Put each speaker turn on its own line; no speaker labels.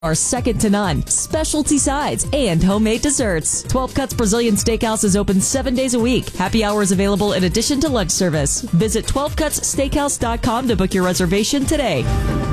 are second to none. Specialty sides and homemade desserts. 12 Cuts Brazilian Steakhouse is open 7 days a week. Happy hours available in addition to lunch service. Visit 12cutssteakhouse.com to book your reservation today.